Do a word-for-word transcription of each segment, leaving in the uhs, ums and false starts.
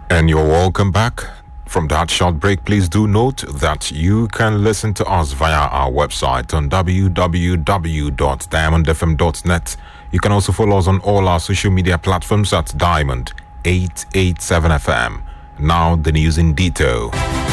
And you're welcome back. From that short break, please do note that you can listen to us via our website on w w w dot diamond f m dot net. You can also follow us on all our social media platforms at Diamond eight eight seven F M. Now the news in detail.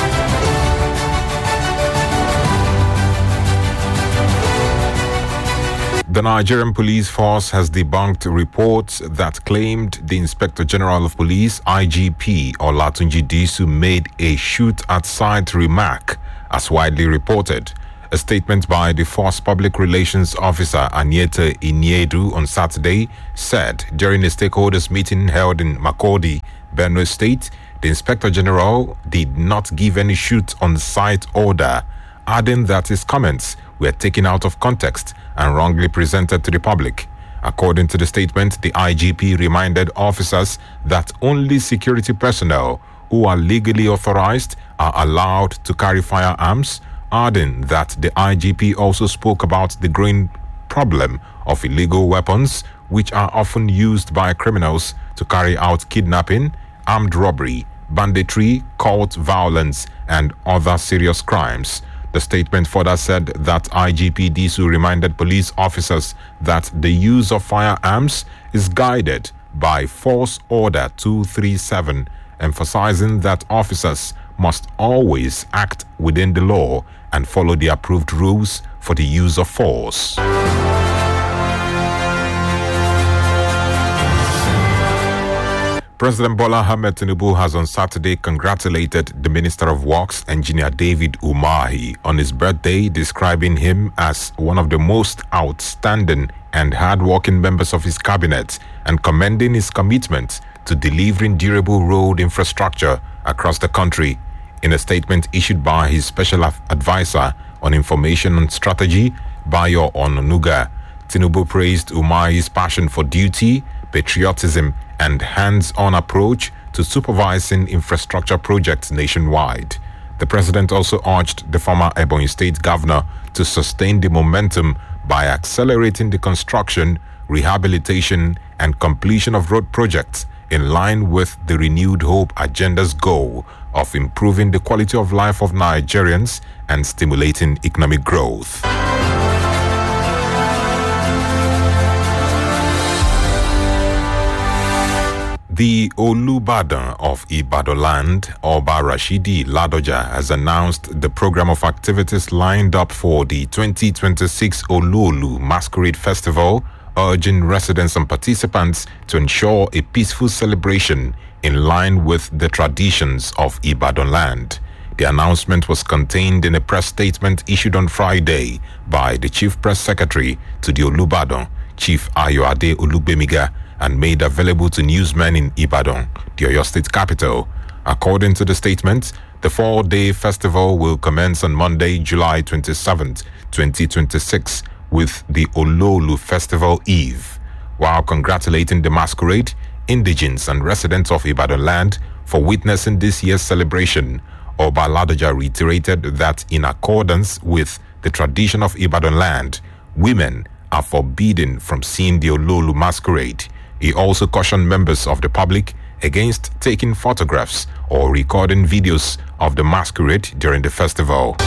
The Nigerian Police Force has debunked reports that claimed the Inspector General of Police, I G P Olatunji Disu, made a shoot-at-sight remark, as widely reported. A statement by the Force Public Relations Officer Aniete Iniedu on Saturday said during a stakeholders meeting held in Makurdi, Benue State, the Inspector General did not give any shoot-on-sight order, adding that his comments were taken out of context and wrongly presented to the public. According to the statement, the I G P reminded officers that only security personnel who are legally authorized are allowed to carry firearms, adding that the I G P also spoke about the growing problem of illegal weapons, which are often used by criminals to carry out kidnapping, armed robbery, banditry, cult violence, and other serious crimes. The statement further said that I G P Disu reminded police officers that the use of firearms is guided by Force Order two three seven, emphasizing that officers must always act within the law and follow the approved rules for the use of force. President Bola Ahmed Tinubu has on Saturday congratulated the Minister of Works, Engineer David Umahi, on his birthday, describing him as one of the most outstanding and hard-working members of his cabinet and commending his commitment to delivering durable road infrastructure across the country. In a statement issued by his special advisor on information and strategy, Bayo Ononuga, Tinubu praised Umahi's passion for duty, patriotism, and hands-on approach to supervising infrastructure projects nationwide. The president also urged the former Ebonyi State governor to sustain the momentum by accelerating the construction, rehabilitation, and completion of road projects in line with the Renewed Hope agenda's goal of improving the quality of life of Nigerians and stimulating economic growth. The Olubadan of Ibadan land, Oba Rashidi Ladoja, has announced the program of activities lined up for the twenty twenty-six Ololu Masquerade Festival, urging residents and participants to ensure a peaceful celebration in line with the traditions of Ibadan land. The announcement was contained in a press statement issued on Friday by the Chief Press Secretary to the Olubadan, Chief Ayoade Olugbemiga, and made available to newsmen in Ibadan, the Oyo State capital. According to the statement, the four-day festival will commence on Monday, July twenty-seventh, twenty twenty-six, with the Ololu Festival Eve. While congratulating the masquerade, indigenes and residents of Ibadan land for witnessing this year's celebration, Oba Ladoja reiterated that in accordance with the tradition of Ibadan land, women are forbidden from seeing the Ololu masquerade. He also cautioned members of the public against taking photographs or recording videos of the masquerade during the festival.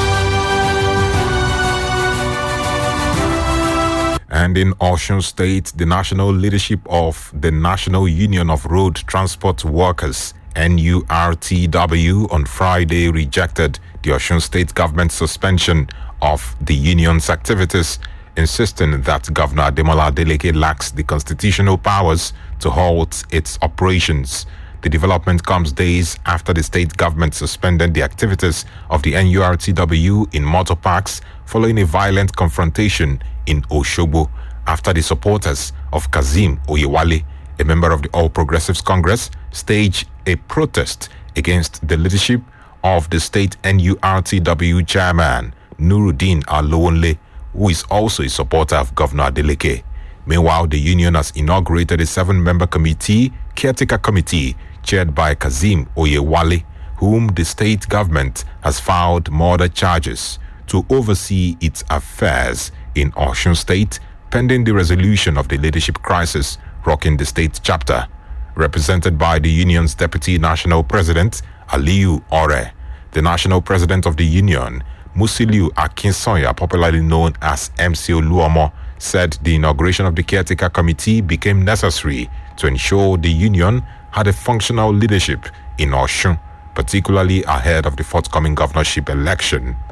And in Osun State, the national leadership of the National Union of Road Transport Workers, N U R T W, on Friday rejected the Osun State government suspension of the union's activities, insisting that Governor Ademola Adeleke lacks the constitutional powers to halt its operations. The development comes days after the state government suspended the activities of the N U R T W in motor parks following a violent confrontation in Osogbo after the supporters of Kazeem Oyewale, a member of the All Progressives Congress, staged a protest against the leadership of the state N U R T W chairman, Nuruddin Alowonle, who is also a supporter of Governor Adeleke. Meanwhile, the union has inaugurated a seven-member committee, caretaker committee, chaired by Kazeem Oyewale, whom the state government has filed murder charges to oversee its affairs in Osun State, pending the resolution of the leadership crisis rocking the state chapter. represented by the union's Deputy National President, Aliyu Ore. The National President of the Union, Musiliu Akinsoya, popularly known as M C Oluomo, said the inauguration of the Caretaker Committee became necessary to ensure the union had a functional leadership in Osun, particularly ahead of the forthcoming governorship election.